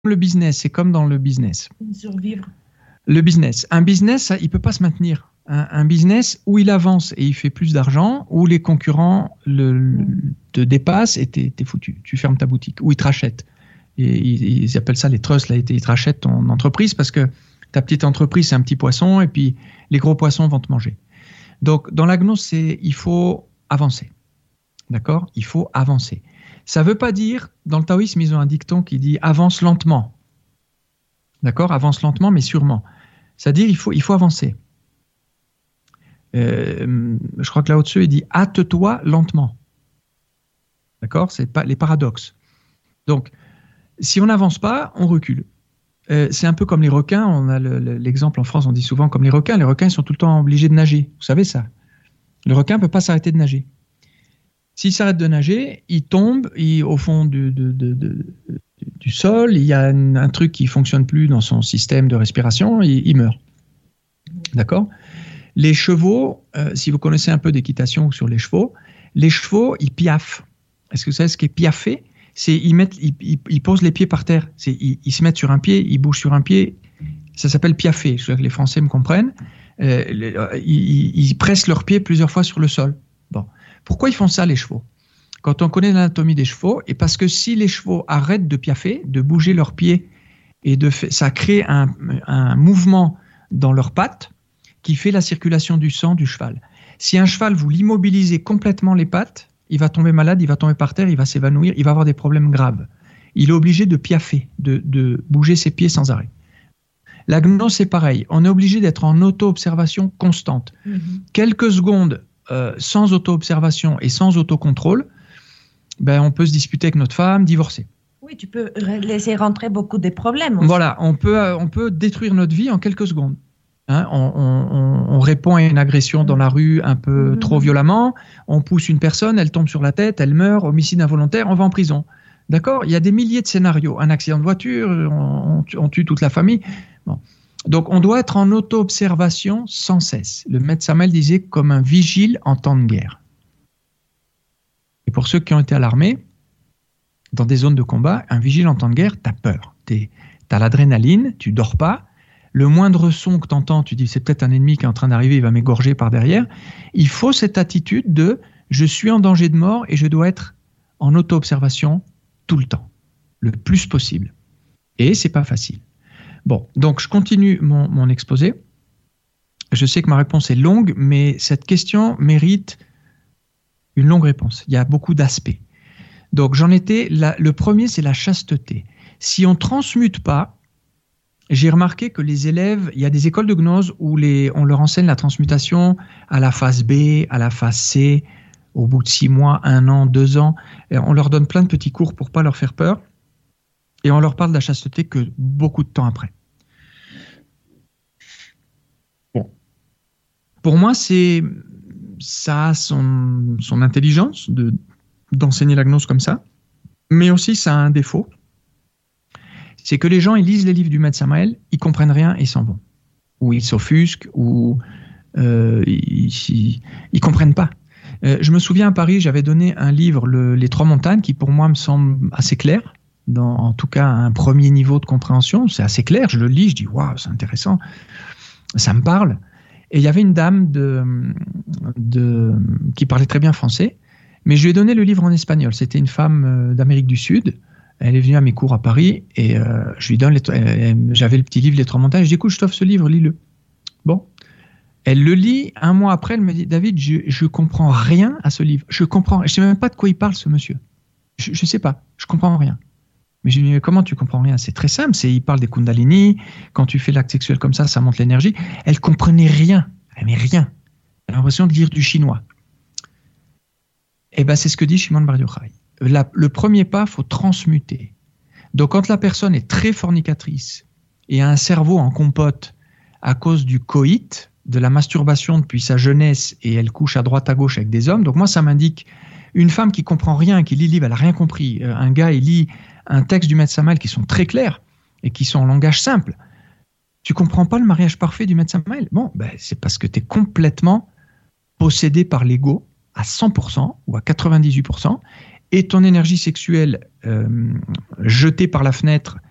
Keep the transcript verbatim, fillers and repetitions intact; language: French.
le business, c'est comme dans le business. Survivre. Le business. Un business, ça, il ne peut pas se maintenir. Un, un business où il avance et il fait plus d'argent, où les concurrents le, le, te dépassent et t'es, t'es foutu. Tu fermes ta boutique, ou ils te rachètent. Et ils, ils appellent ça les trusts, là, ils te rachètent ton entreprise parce que ta petite entreprise, c'est un petit poisson et puis les gros poissons vont te manger. Donc, dans la gnose, c'est il faut avancer. D'accord ? Il faut avancer. Ça ne veut pas dire, dans le taoïsme, ils ont un dicton qui dit « avance lentement ». D'accord ? Avance lentement, mais sûrement. C'est-à-dire il faut, il faut avancer. Euh, je crois que Lao Tzu, il dit « hâte-toi lentement ». D'accord ? C'est pas les paradoxes. Donc, si on n'avance pas, on recule. Euh, c'est un peu comme les requins. On a le, le, l'exemple en France, on dit souvent comme les requins. Les requins, ils sont tout le temps obligés de nager. Vous savez ça ? Le requin ne peut pas s'arrêter de nager. S'il s'arrête de nager, il tombe il, au fond du, de, de, de, du sol. Il y a un, un truc qui ne fonctionne plus dans son système de respiration. Il, il meurt. D'accord ? Les chevaux, euh, si vous connaissez un peu d'équitation sur les chevaux, les chevaux, ils piaffent. Est-ce que vous savez ce qui est piaffer ? C'est ils, mettent, ils, ils, ils posent les pieds par terre. C'est, ils, ils se mettent sur un pied, ils bougent sur un pied. Ça s'appelle piaffer. Je veux que les Français me comprennent. Euh, les, ils, ils pressent leurs pieds plusieurs fois sur le sol. Bon. Pourquoi ils font ça, les chevaux ? Quand on connaît l'anatomie des chevaux, et parce que si les chevaux arrêtent de piaffer, de bouger leurs pieds, et de fait, ça crée un, un mouvement dans leurs pattes qui fait la circulation du sang du cheval. Si un cheval, vous l'immobilisez complètement les pattes, il va tomber malade, il va tomber par terre, il va s'évanouir, il va avoir des problèmes graves. Il est obligé de piaffer, de, de bouger ses pieds sans arrêt. La gnose, c'est pareil. On est obligé d'être en auto-observation constante. Mm-hmm. Quelques secondes euh, sans auto-observation et sans autocontrôle, ben, on peut se disputer avec notre femme, divorcer. Oui, tu peux laisser rentrer beaucoup de problèmes aussi. Voilà, on peut, euh, on peut détruire notre vie en quelques secondes. Hein, on, on, on répond à une agression dans la rue un peu mmh. trop violemment, on pousse une personne, elle tombe sur la tête, elle meurt, homicide involontaire, on va en prison. D'accord ? Il y a des milliers de scénarios. Un accident de voiture, on, on tue toute la famille. Bon. Donc, on doit être en auto-observation sans cesse. Le maître Samael disait comme un vigile en temps de guerre. Et pour ceux qui ont été à l'armée, dans des zones de combat, un vigile en temps de guerre, t'as peur. T'es, t'as l'adrénaline, tu dors pas. Le moindre son que tu entends, tu dis c'est peut-être un ennemi qui est en train d'arriver, il va m'égorger par derrière. Il faut cette attitude de je suis en danger de mort et je dois être en auto-observation tout le temps, le plus possible. Et c'est pas facile. Bon, donc je continue mon, mon exposé. Je sais que ma réponse est longue, mais cette question mérite une longue réponse. Il y a beaucoup d'aspects. Donc j'en étais, la, le premier c'est la chasteté. Si on ne transmute pas, j'ai remarqué que les élèves, il y a des écoles de gnose où les, on leur enseigne la transmutation à la phase B, à la phase C, au bout de six mois, un an, deux ans. Et on leur donne plein de petits cours pour ne pas leur faire peur. Et on leur parle de la chasteté que beaucoup de temps après. Bon. Pour moi, c'est, ça a son, son intelligence de, d'enseigner la gnose comme ça. Mais aussi, ça a un défaut. C'est que les gens, ils lisent les livres du maître Samael, ils comprennent rien et ils s'en vont. Ou ils s'offusquent, ou euh, ils, ils, ils comprennent pas. Euh, je me souviens à Paris, j'avais donné un livre, le, Les Trois Montagnes, qui pour moi me semble assez clair, dans, en tout cas un premier niveau de compréhension. C'est assez clair, je le lis, je dis waouh, c'est intéressant, ça me parle. Et il y avait une dame de, de, qui parlait très bien français, mais je lui ai donné le livre en espagnol. C'était une femme d'Amérique du Sud. Elle est venue à mes cours à Paris et euh, je lui donne les, elle, j'avais le petit livre Les Trois Montagnes. Je dis écoute, je t'offre ce livre, lis-le. Bon, elle le lit. Un mois après, elle me dit David, je je comprends rien à ce livre. Je comprends, je sais même pas de quoi il parle ce monsieur. Je, je sais pas, je comprends rien. Mais je lui dis mais comment tu comprends rien ? C'est très simple. C'est il parle des Kundalini. Quand tu fais l'acte sexuel comme ça, ça monte l'énergie. Elle comprenait rien, mais rien. Elle a l'impression de lire du chinois. Et ben c'est ce que dit Shimon Bar Yochai. La, le premier pas, il faut transmuter. Donc, quand la personne est très fornicatrice et a un cerveau en compote à cause du coït, de la masturbation depuis sa jeunesse, et elle couche à droite à gauche avec des hommes, donc moi, ça m'indique une femme qui comprend rien, qui lit le livre, elle n'a rien compris. Un gars, il lit un texte du maître Samael qui sont très clairs et qui sont en langage simple. Tu comprends pas le mariage parfait du maître Samael ? Bon, ben, c'est parce que tu es complètement possédé par l'ego à cent pour cent ou à quatre-vingt-dix-huit pour cent, et ton énergie sexuelle euh, jetée par la fenêtre